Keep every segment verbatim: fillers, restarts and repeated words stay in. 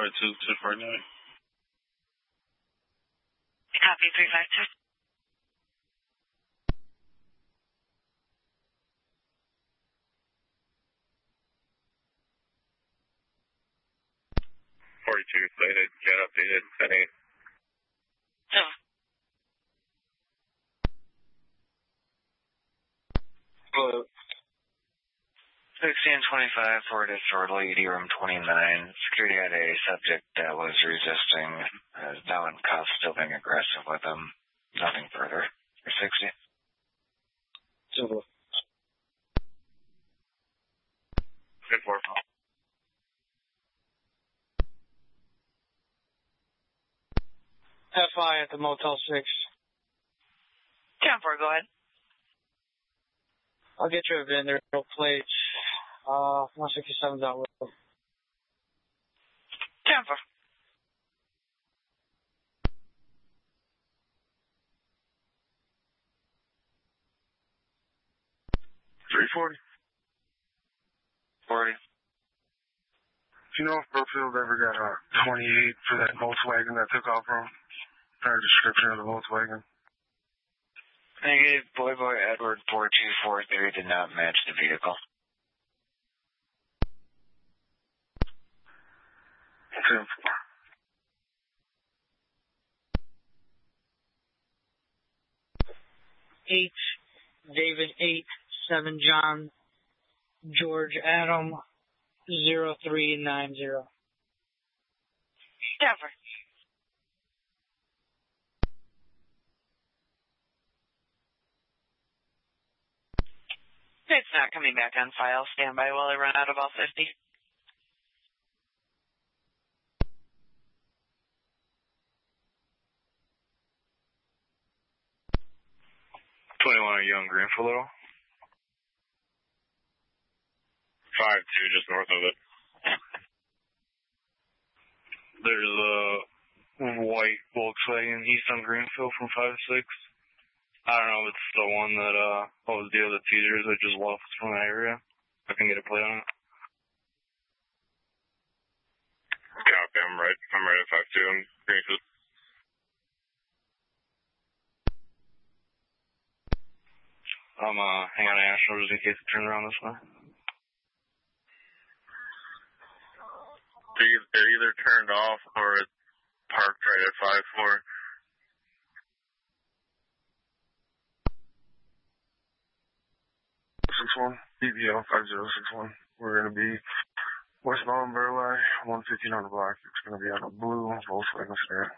Sorry, two two four nine. Copy, three five two. forty-two slated, jet updated, ten eight. Oh. Hello. sixteen twenty-five, forwarded shortly, E D room twenty-nine. Security had a subject that was resisting, uh, now in cuffs, still being aggressive with him. Nothing further. For sixty. Simple. Good four. F I at the Motel six. ten four, go ahead. I'll get you a vendor plate. Uh, one sixty-seven's out with. ten four. three forty. forty. Do you know if Brookfield ever got a twenty-eight for that Volkswagen that took off from? Or description of the Volkswagen? I gave Boy Boy Edward four two four three did not match the vehicle. ten four. Eight, David eight, seven John, George Adam, zero three nine zero. ten four. It's not coming back on file. Stand by while I run out of all fifty. twenty-one at Young Greenfield Little. five two, just north of it. There's a white Volkswagen east on Greenfield from five six. I don't know if it's the one that uh was the other teasers that just left from that area. I can get a plate on it. Copy, I'm right. I'm right at five two in Greenfield. I'm uh hang on to National just in case it turns around this way. They're either turned off or it's parked right at five four. six one, B B L five zero six one. We're going to be westbound Burleigh, one fifteen on the block. It's going to be on a blue Volkswagen Sedan.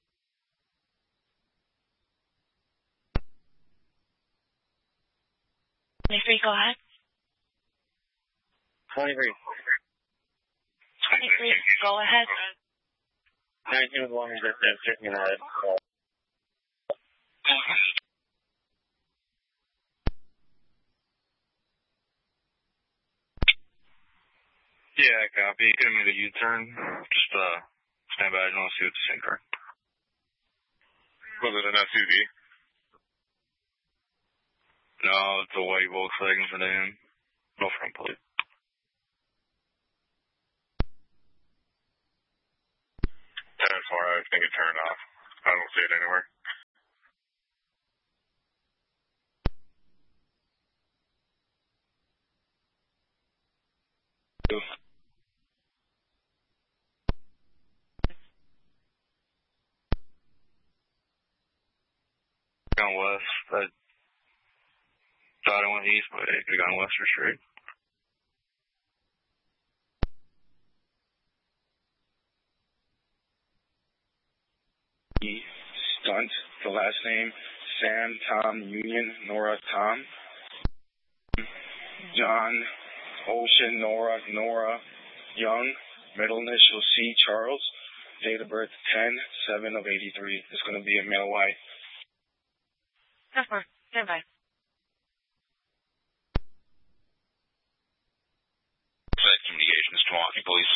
twenty-three, go ahead. twenty-three. twenty-three, go ahead. nineteen with long distance, checking ahead. Yeah, copy. You could have made a U-turn. Just uh, stand by. I don't want to see what's the same car. Was it an S U V? No, it's a white Volkswagen sedan. No front plate. ten four, I think it turned off. I don't see it anywhere. Gone west. I thought I went east, but it could have gone west or straight. Stunt, the last name, Sam, Tom, Union, Nora, Tom. John, Ocean, Nora, Nora, Young, middle initial C, Charles. Date of birth ten seven of eighty-three. It's going to be a male white. ten four, stand by. Fed communications to Milwaukee Police.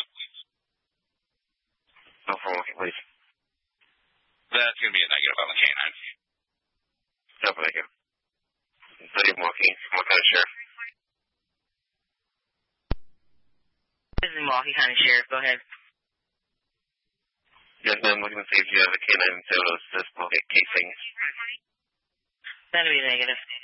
No, for Milwaukee Police. That's going to be a negative on the canine. Definitely negative. City of Milwaukee. What kind of sheriff? This is Milwaukee County Sheriff. Go ahead. Yes, ma'am. Looking to see if you have a K nine sales assist pocket casing. That'd be negative.